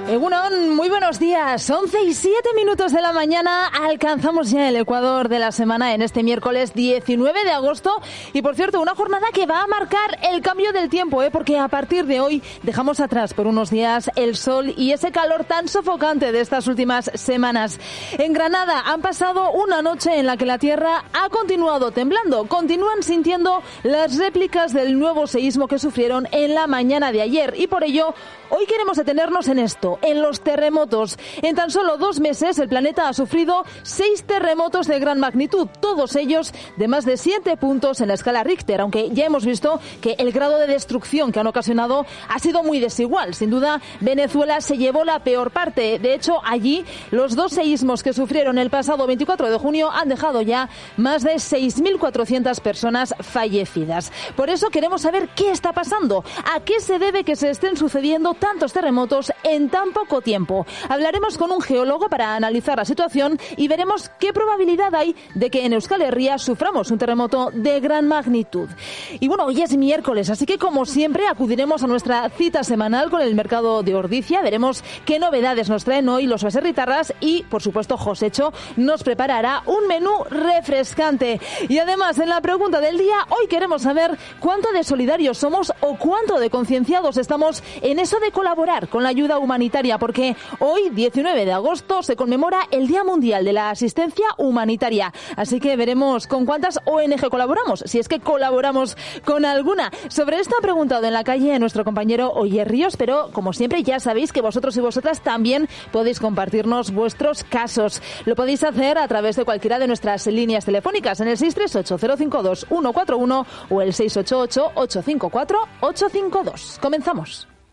Egunon, muy buenos días. 11:07 de la mañana. Alcanzamos ya el Ecuador de la semana en este miércoles 19 de agosto. Y por cierto, una jornada que va a marcar el cambio del tiempo, porque a partir de hoy dejamos atrás por unos días el sol y ese calor tan sofocante de estas últimas semanas. En Granada han pasado una noche en la que la tierra ha continuado temblando. Continúan sintiendo las réplicas del nuevo seísmo que sufrieron en la mañana de ayer. Y por ello, hoy queremos detenernos en esto, en los terremotos. En tan solo 2 meses el planeta ha sufrido 6 terremotos de gran magnitud, todos ellos de más de 7 puntos en la escala Richter, aunque ya hemos visto que el grado de destrucción que han ocasionado ha sido muy desigual. Sin duda, Venezuela se llevó la peor parte. De hecho, allí los 2 seísmos que sufrieron el pasado 24 de junio han dejado ya más de 6.400 personas fallecidas. Por eso queremos saber qué está pasando, a qué se debe que se estén sucediendo tantos terremotos en tan poco tiempo. Hablaremos con un geólogo para analizar la situación y veremos qué probabilidad hay de que en Euskal Herria suframos un terremoto de gran magnitud. Y bueno, hoy es miércoles, así que como siempre acudiremos a nuestra cita semanal con el mercado de Ordizia. Veremos qué novedades nos traen hoy los baserritarras y, por supuesto, Josecho nos preparará un menú refrescante. Y además, en la pregunta del día, hoy queremos saber cuánto de solidarios somos o cuánto de concienciados estamos en eso de colaborar con la ayuda humanitaria, porque hoy, 19 de agosto, se conmemora el Día Mundial de la Asistencia Humanitaria. Así que veremos con cuántas ONG colaboramos, si es que colaboramos con alguna. Sobre esto ha preguntado en la calle nuestro compañero Oyer Ríos, pero como siempre ya sabéis que vosotros y vosotras también podéis compartirnos vuestros casos. Lo podéis hacer a través de cualquiera de nuestras líneas telefónicas en el 638-052-141 o el 688-854-852. Comenzamos.